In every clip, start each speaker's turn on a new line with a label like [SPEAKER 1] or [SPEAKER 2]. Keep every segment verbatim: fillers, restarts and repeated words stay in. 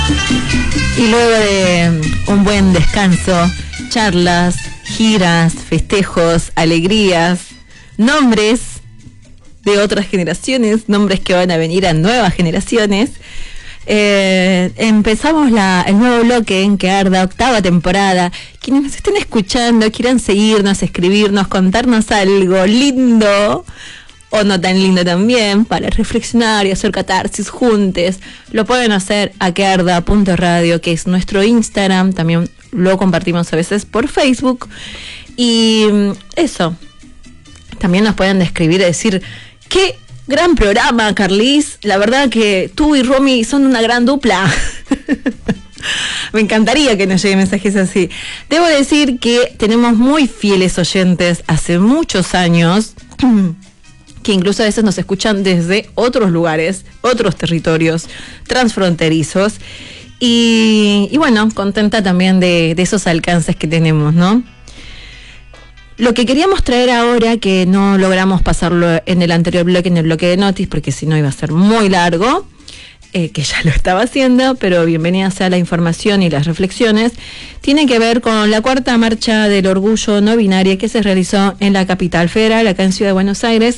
[SPEAKER 1] Y luego de un buen descanso, charlas, giras, festejos, alegrías, nombres de otras generaciones, nombres que van a venir a nuevas generaciones, eh, empezamos la, el nuevo bloque en Que Arda, octava temporada. Quienes nos estén escuchando, quieran seguirnos, escribirnos, contarnos algo lindo o no tan lindo también, para reflexionar y hacer catarsis juntos, lo pueden hacer a quearda punto radio, que es nuestro Instagram. También lo compartimos a veces por Facebook. Y eso, también nos pueden describir y decir: qué gran programa, Carlis, la verdad que tú y Romy son una gran dupla. Me encantaría que nos lleguen mensajes así. Debo decir que tenemos muy fieles oyentes hace muchos años, que incluso a veces nos escuchan desde otros lugares, otros territorios transfronterizos. Y, y bueno, contenta también de, de esos alcances que tenemos, ¿no? Lo que queríamos traer ahora, que no logramos pasarlo en el anterior bloque, en el bloque de Notis, porque si no iba a ser muy largo, eh, que ya lo estaba haciendo, pero bienvenida sea la información y las reflexiones, tiene que ver con la cuarta marcha del orgullo no binaria que se realizó en la capital federal, acá en Ciudad de Buenos Aires.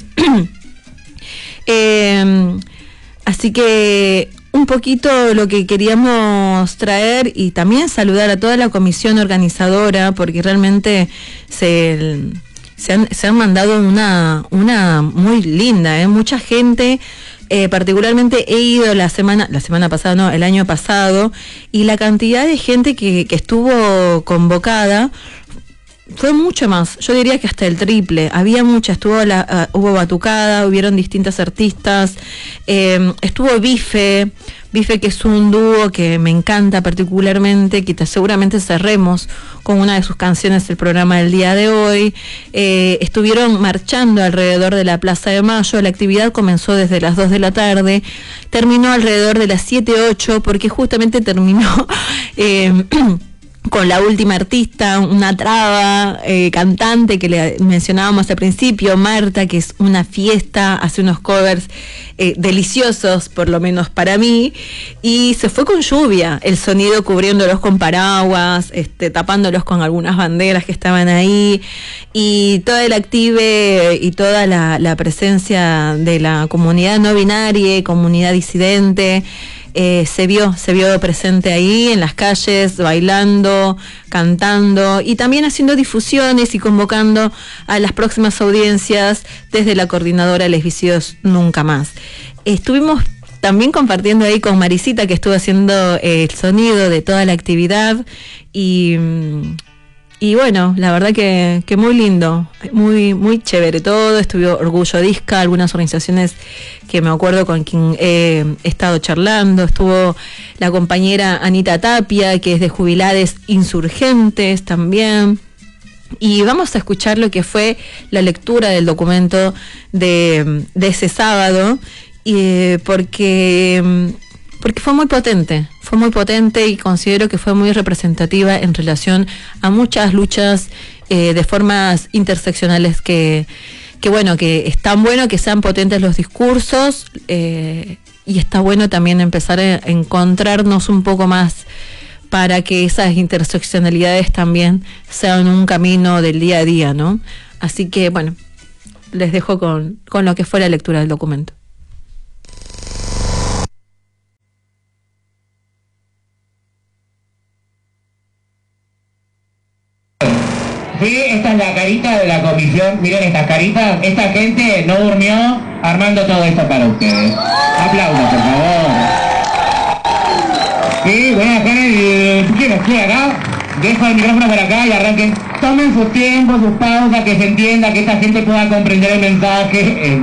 [SPEAKER 1] eh, así que un poquito lo que queríamos traer, y también saludar a toda la comisión organizadora, porque realmente se, se, han, se han mandado una, una muy linda, ¿eh? Mucha gente. Eh, particularmente he ido la semana, la semana pasada, no, el año pasado, y la cantidad de gente que, que estuvo convocada fue mucho más. Yo diría que hasta el triple. Había mucha, estuvo la, uh, hubo batucada, hubieron distintas artistas, eh, estuvo Bife, Bife, que es un dúo que me encanta particularmente, que te, seguramente cerremos con una de sus canciones el programa del día de hoy. Eh, estuvieron marchando alrededor de la Plaza de Mayo. La actividad comenzó desde las dos de la tarde, terminó alrededor de las siete, ocho, porque justamente terminó eh, con la última artista, una traba, eh, cantante que le mencionábamos al principio, Marta, que es una fiesta, hace unos covers eh, deliciosos, por lo menos para mí, y se fue con lluvia, el sonido cubriéndolos con paraguas, este, tapándolos con algunas banderas que estaban ahí, y toda el active y toda la, la presencia de la comunidad no binaria, comunidad disidente, Eh, se vio, se vio presente ahí en las calles, bailando, cantando y también haciendo difusiones y convocando a las próximas audiencias desde la coordinadora Lesbicidos Nunca Más. Estuvimos también compartiendo ahí con Marisita, que estuvo haciendo eh, el sonido de toda la actividad, y... Y bueno, la verdad que, que muy lindo, muy muy chévere todo. Estuvo Orgullo Disca, algunas organizaciones que me acuerdo con quien he estado charlando. Estuvo la compañera Anita Tapia, que es de Jubilades Insurgentes también. Y vamos a escuchar lo que fue la lectura del documento de, de ese sábado, y, porque... porque fue muy potente, fue muy potente y considero que fue muy representativa en relación a muchas luchas eh, de formas interseccionales que, que bueno, que es tan bueno que sean potentes los discursos, eh, y está bueno también empezar a encontrarnos un poco más para que esas interseccionalidades también sean un camino del día a día, ¿no? Así que bueno, les dejo con, con lo que fue la lectura del documento.
[SPEAKER 2] Sí, esta es la carita de la comisión. Miren estas caritas. Esta gente no durmió armando todo esto para ustedes. Aplausos, por favor. Sí, voy a dejar el... ¿Quién estoy acá? Dejo el micrófono por acá y arranquen. Tomen sus tiempos, sus pausas, que se entienda, que esta gente pueda comprender el mensaje.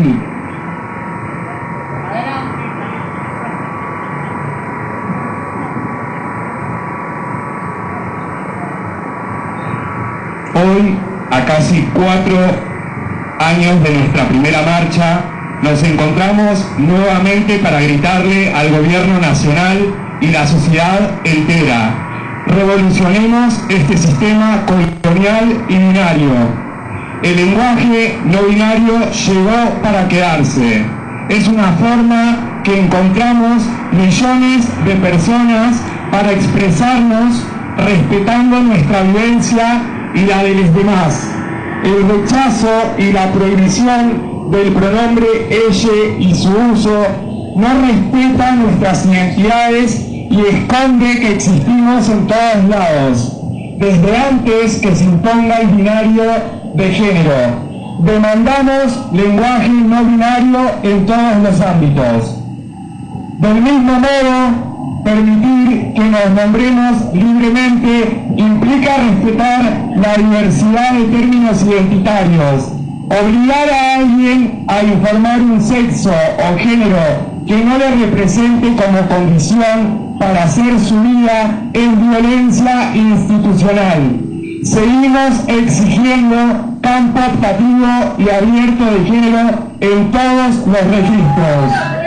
[SPEAKER 3] Hoy, a casi cuatro años de nuestra primera marcha, nos encontramos nuevamente para gritarle al gobierno nacional y la sociedad entera: revolucionemos este sistema colonial y binario. El lenguaje no binario llegó para quedarse. Es una forma que encontramos millones de personas para expresarnos respetando nuestra vivencia y la de los demás. El rechazo y la prohibición del pronombre elle y su uso no respeta nuestras identidades y esconde que existimos en todos lados, desde antes que se imponga el binario de género. Demandamos lenguaje no binario en todos los ámbitos. Del mismo modo, permitir que nos nombremos libremente implica respetar la diversidad de términos identitarios. Obligar a alguien a informar un sexo o género que no le represente como condición para hacer su vida es violencia institucional. Seguimos exigiendo campo optativo y abierto de género en todos los registros.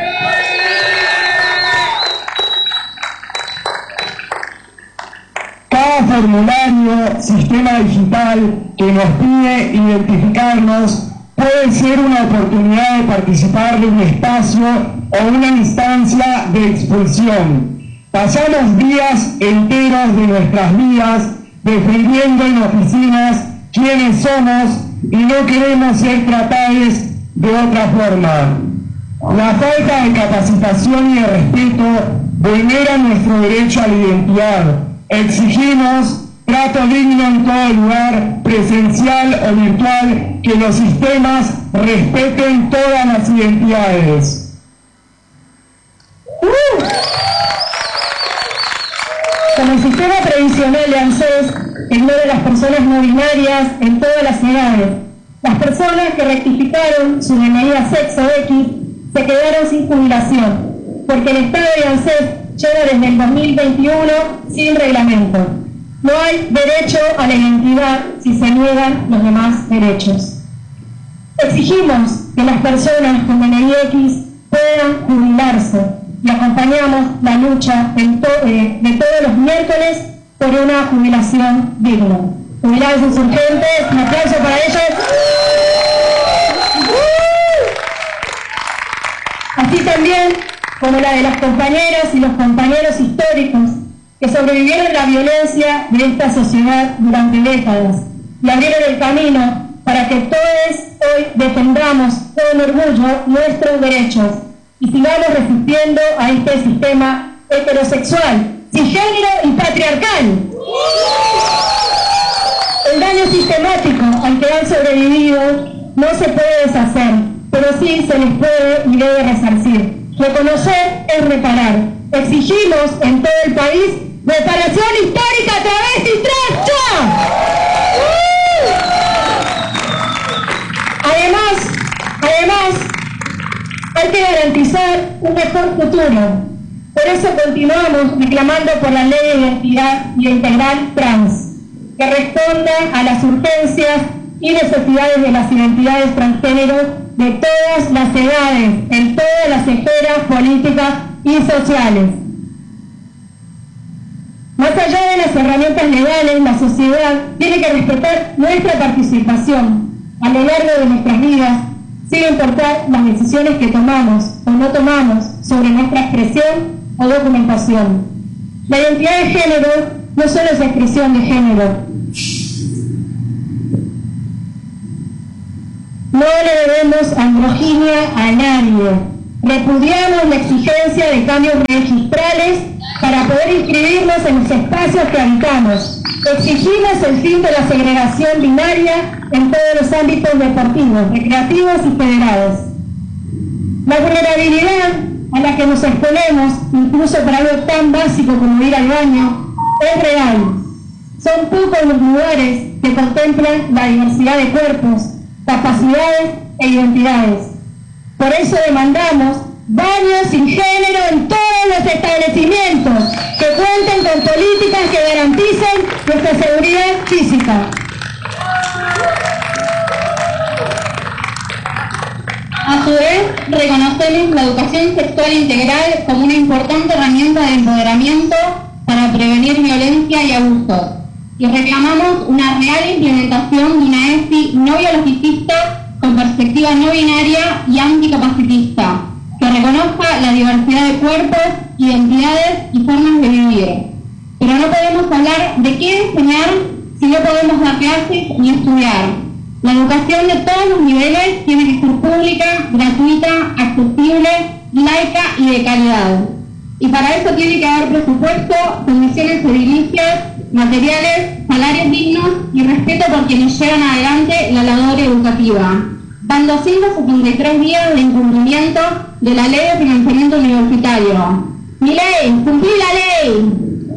[SPEAKER 3] Cada formulario, sistema digital que nos pide identificarnos puede ser una oportunidad de participar de un espacio o una instancia de expulsión. Pasamos días enteros de nuestras vidas defendiendo en oficinas quiénes somos y no queremos ser tratados de otra forma. La falta de capacitación y de respeto vulnera nuestro derecho a la identidad. Exigimos trato digno en todo lugar, presencial o virtual, que los sistemas respeten todas las identidades. Uh. Como el sistema tradicional de ANSES ignora a las personas no binarias en todas las edades, las personas que rectificaron su D N I a sexo X se quedaron sin jubilación, porque el Estado de ANSES lleva desde el dos mil veintiuno sin reglamento. No hay derecho a la identidad si se niegan los demás derechos. Exigimos que las personas con D N I X puedan jubilarse y acompañamos la lucha en to eh, de todos los miércoles por una jubilación digna. Jubilados urgentes, un aplauso para ellos. Así también como la de las compañeras y los compañeros históricos que sobrevivieron la violencia de esta sociedad durante décadas y abrieron el camino para que todos hoy defendamos con orgullo nuestros derechos y sigamos resistiendo a este sistema heterosexual, cisgénero y patriarcal. El daño sistemático al que han sobrevivido no se puede deshacer, pero sí se les puede y debe resarcir. Reconocer es reparar. Exigimos en todo el país reparación histórica a través de Tracha. Además, además, hay que garantizar un mejor futuro. Por eso continuamos reclamando por la ley de identidad y integral trans, que responda a las urgencias y necesidades de las identidades transgénero de todas las edades, en todas las esferas políticas y sociales. Más allá de las herramientas legales, la sociedad tiene que respetar nuestra participación a lo largo de nuestras vidas, sin importar las decisiones que tomamos o no tomamos sobre nuestra expresión o documentación. La identidad de género no solo es expresión de género. No le debemos androginia a nadie. Repudiamos la exigencia de cambios registrales para poder inscribirnos en los espacios que habitamos. Exigimos el fin de la segregación binaria en todos los ámbitos deportivos, recreativos y federados. La vulnerabilidad a la que nos exponemos, incluso para algo tan básico como ir al baño, es real. Son pocos los lugares que contemplan la diversidad de cuerpos, capacidades e identidades. Por eso demandamos baños sin género en todos los establecimientos, que cuenten con políticas que garanticen nuestra seguridad física.
[SPEAKER 4] A su vez, reconocemos la educación sexual integral como una importante herramienta de empoderamiento para prevenir violencia y abusos, y reclamamos una real implementación de una E S I no biologicista con perspectiva no binaria y anticapacitista, que reconozca la diversidad de cuerpos, identidades y formas de vivir. Pero no podemos hablar de qué enseñar si no podemos dar clases ni estudiar. La educación de todos los niveles tiene que ser pública, gratuita, accesible, laica y de calidad. Y para eso tiene que haber presupuesto, condiciones edilicias, materiales, salarios dignos y respeto por quienes llevan adelante la labor educativa. Van doscientos setenta y tres días de incumplimiento de la Ley de Financiamiento Universitario. ¡Mi ley! ¡Cumplí la ley!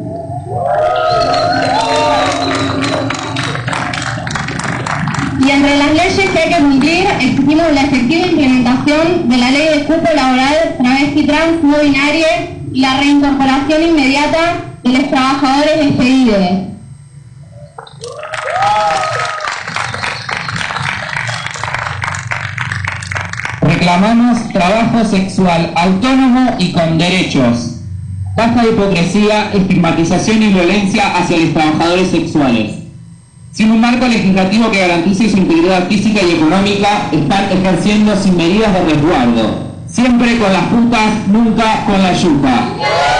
[SPEAKER 4] Y entre las leyes que hay que cumplir, exigimos la efectiva implementación de la Ley de Cupo Laboral Travesti Trans No Binaria y la reincorporación inmediata de los trabajadores despedidos.
[SPEAKER 2] Reclamamos trabajo sexual autónomo y con derechos. Basta de hipocresía, estigmatización y violencia hacia los trabajadores sexuales. Sin un marco legislativo que garantice su integridad física y económica, están ejerciendo sin medidas de resguardo. Siempre con las putas, nunca con la yuca.